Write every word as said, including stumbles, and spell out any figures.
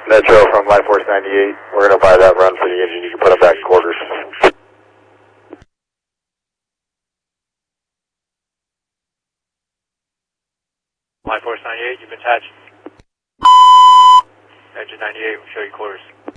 Metro from Life Force ninety-eight. We're going to buy that run for the engine. You can put them back in quarters. Life Force ninety-eight, you've been attached. Engine ninety-eight, we'll show you quarters.